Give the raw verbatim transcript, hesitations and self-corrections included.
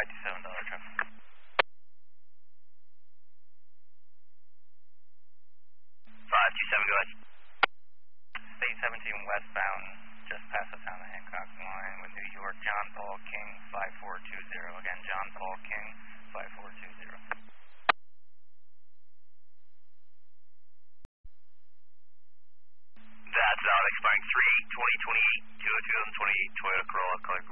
five two seven dollar traffic. five two seven, go ahead. State seventeen westbound, just past the Sound of Hancock line with New York, John Paul King, five four two zero. Again, John Paul King, five four two zero. That's out, expiring three twenty twenty-eight, two oh two twenty-eight Toyota Corolla, color